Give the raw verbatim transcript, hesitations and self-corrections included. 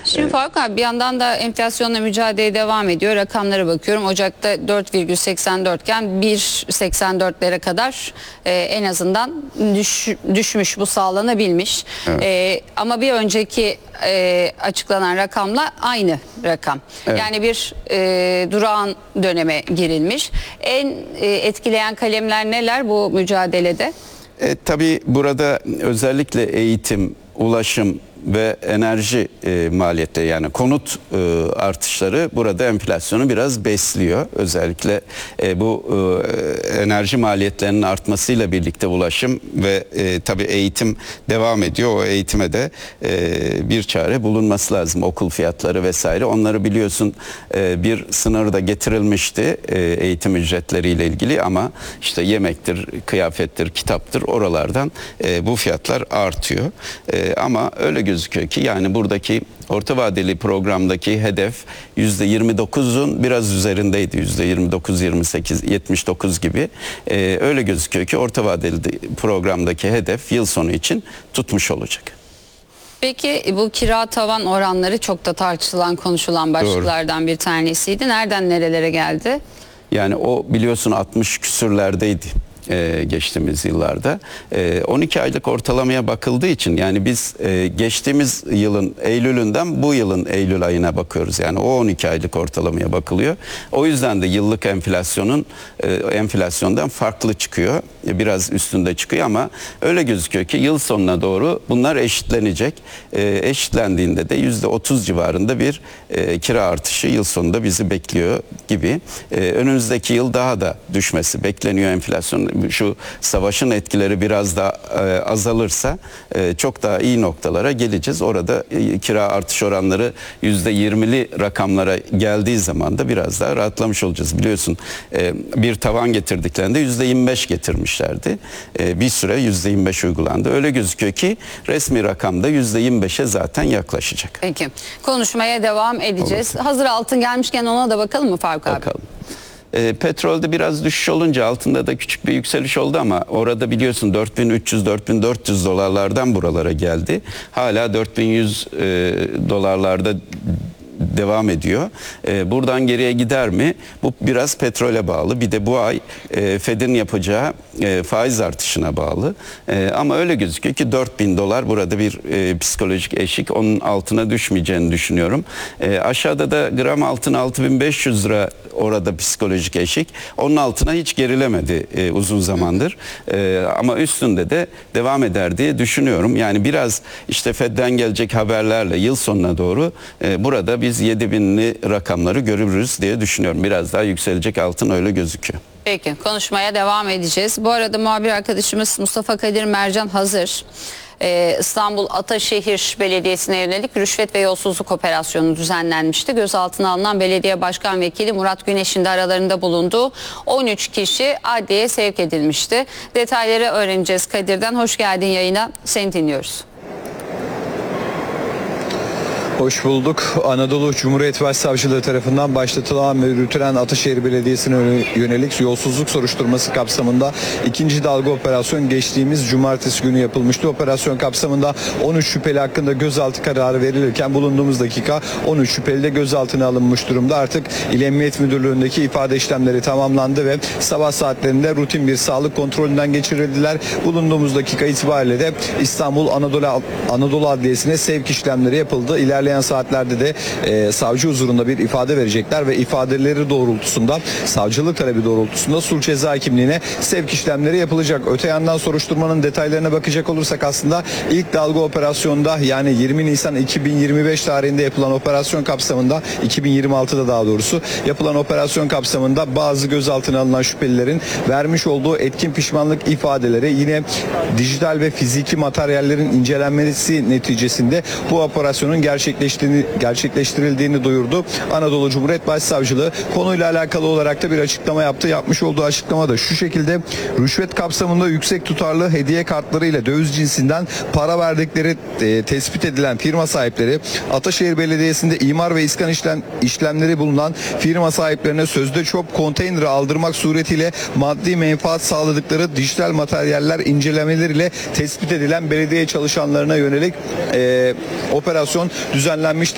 Şimdi Faruk abi, bir yandan da enflasyonla mücadele devam ediyor. Rakamlara bakıyorum. Ocak'ta dört virgül seksen dört iken bir virgül seksen dörtlere kadar e, en azından düş, düşmüş, bu sağlanabilmiş. Evet. E, ama bir önceki e, açıklanan rakamla aynı rakam. Evet. Yani bir e, durağan döneme girilmiş. En e, etkileyen kalemler neler bu mücadelede? E, tabii burada özellikle eğitim, ulaşım ve enerji e, maliyetleri, yani konut e, artışları burada enflasyonu biraz besliyor. Özellikle e, bu e, enerji maliyetlerinin artmasıyla birlikte ulaşım ve e, tabii eğitim devam ediyor. O eğitime de e, bir çare bulunması lazım. Okul fiyatları vesaire, onları biliyorsun e, bir sınır da getirilmişti e, eğitim ücretleriyle ilgili, ama işte yemektir, kıyafettir, kitaptır, oralardan e, bu fiyatlar artıyor. E, ama öyle gözüküyor ki, yani buradaki orta vadeli programdaki hedef yüzde yirmi dokuzun biraz üzerindeydi. yüzde yirmi dokuz, yirmi sekiz, yetmiş dokuz gibi. Ee, öyle gözüküyor ki orta vadeli programdaki hedef yıl sonu için tutmuş olacak. Peki bu kira tavan oranları çok da tartışılan, konuşulan başlıklardan Doğru. bir tanesiydi. Nereden nerelere geldi? Yani o biliyorsun altmış küsürlerdeydi Ee, geçtiğimiz yıllarda. Ee, on iki aylık ortalamaya bakıldığı için, yani biz e, geçtiğimiz yılın Eylül'ünden bu yılın Eylül ayına bakıyoruz. Yani o on iki aylık ortalamaya bakılıyor. O yüzden de yıllık enflasyonun e, enflasyondan farklı çıkıyor. E, biraz üstünde çıkıyor, ama öyle gözüküyor ki yıl sonuna doğru bunlar eşitlenecek. E, eşitlendiğinde de yüzde otuz civarında bir e, kira artışı yıl sonunda bizi bekliyor gibi. E, önümüzdeki yıl daha da düşmesi bekleniyor enflasyon. Şu savaşın etkileri biraz daha e, azalırsa e, çok daha iyi noktalara geleceğiz. Orada e, kira artış oranları yüzde yirmili rakamlara geldiği zaman da biraz daha rahatlamış olacağız. Biliyorsun e, bir tavan getirdiklerinde yüzde yirmi beş getirmişlerdi. E, bir süre yüzde yirmi beş uygulandı. Öyle gözüküyor ki resmi rakamda yüzde yirmi beşe zaten yaklaşacak. Peki, konuşmaya devam edeceğiz. Olur. Hazır altın gelmişken ona da bakalım mı Faruk abi? Bakalım. E, petrolde biraz düşüş olunca altında da küçük bir yükseliş oldu, ama orada biliyorsun dört bin üç yüz dört bin dört yüz dolarlardan buralara geldi. Hala dört bin yüz e, dolarlarda devam ediyor. E, buradan geriye gider mi? Bu biraz petrole bağlı. Bir de bu ay e, Fed'in yapacağı e, faiz artışına bağlı. E, ama öyle gözüküyor ki dört bin dolar burada bir e, psikolojik eşik. Onun altına düşmeyeceğini düşünüyorum. E, aşağıda da gram altın altı bin beş yüz lira, orada psikolojik eşik. Onun altına hiç gerilemedi e, uzun zamandır. E, ama üstünde de devam eder diye düşünüyorum. Yani biraz işte Fed'den gelecek haberlerle yıl sonuna doğru e, burada biz yedi binli rakamları görürüz diye düşünüyorum. Biraz daha yükselecek altın, öyle gözüküyor. Peki, konuşmaya devam edeceğiz. Bu arada muhabir arkadaşımız Mustafa Kadir Mercan hazır. Ee, İstanbul Ataşehir Belediyesi'ne yönelik rüşvet ve yolsuzluk operasyonu düzenlenmişti. Gözaltına alınan belediye başkan vekili Murat Güneş'in de aralarında bulunduğu on üç kişi adliyeye sevk edilmişti. Detayları öğreneceğiz Kadir'den. Hoş geldin yayına. Seni dinliyoruz. Hoş bulduk. Anadolu Cumhuriyet Başsavcılığı tarafından başlatılan ve yürütülen Ataşehir Belediyesi'ne yönelik yolsuzluk soruşturması kapsamında ikinci dalga operasyon geçtiğimiz cumartesi günü yapılmıştı. Operasyon kapsamında on üç şüpheli hakkında gözaltı kararı verilirken bulunduğumuz dakika on üç şüpheli de gözaltına alınmış durumda. Artık İl Emniyet Müdürlüğü'ndeki ifade işlemleri tamamlandı ve sabah saatlerinde rutin bir sağlık kontrolünden geçirildiler. Bulunduğumuz dakika itibariyle de İstanbul Anadolu Anadolu Adliyesi'ne sevk işlemleri yapıldı. İlerleyen saatlerde de e, savcı huzurunda bir ifade verecekler ve ifadeleri doğrultusunda, savcılık talebi doğrultusunda sulh ceza hakimliğine sevk işlemleri yapılacak. Öte yandan soruşturmanın detaylarına bakacak olursak, aslında ilk dalga operasyonda, yani yirmi Nisan iki bin yirmi beş tarihinde yapılan operasyon kapsamında, iki bin yirmi altıda daha doğrusu yapılan operasyon kapsamında bazı gözaltına alınan şüphelilerin vermiş olduğu etkin pişmanlık ifadeleri, yine dijital ve fiziki materyallerin incelenmesi neticesinde bu operasyonun gerçekleştirildiğini gerçekleştirildiğini duyurdu. Anadolu Cumhuriyet Başsavcılığı konuyla alakalı olarak da bir açıklama yaptı. Yapmış olduğu açıklama da şu şekilde: rüşvet kapsamında yüksek tutarlı hediye kartları ile döviz cinsinden para verdikleri e, tespit edilen firma sahipleri, Ataşehir Belediyesi'nde imar ve iskan işlem, işlemleri bulunan firma sahiplerine sözde çöp konteyneri aldırmak suretiyle maddi menfaat sağladıkları dijital materyaller incelemeleriyle tespit edilen belediye çalışanlarına yönelik e, operasyon düzenlenmiştir.